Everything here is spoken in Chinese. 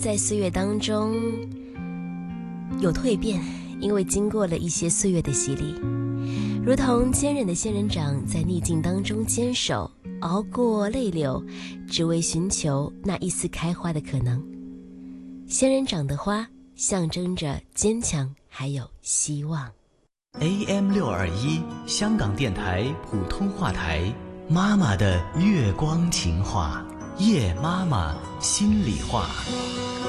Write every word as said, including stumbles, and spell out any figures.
在岁月当中有蜕变，因为经过了一些岁月的洗礼，如同坚韧的仙人掌在逆境当中坚守，熬过泪流，只为寻求那一丝开花的可能。仙人掌的花象征着坚强还有希望。 A M 六二一 香港电台普通话台，妈妈的月光情话，夜妈妈心里话。